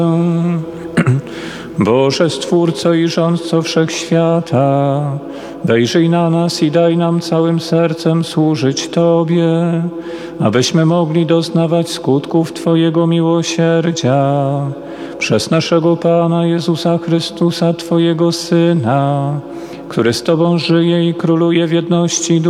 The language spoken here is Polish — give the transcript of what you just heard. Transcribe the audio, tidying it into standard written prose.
Boże, Stwórco i Rządco Wszechświata, wejrzyj na nas i daj nam całym sercem służyć Tobie, abyśmy mogli doznawać skutków Twojego miłosierdzia. Przez naszego Pana Jezusa Chrystusa, Twojego Syna, który z Tobą żyje i króluje w jedności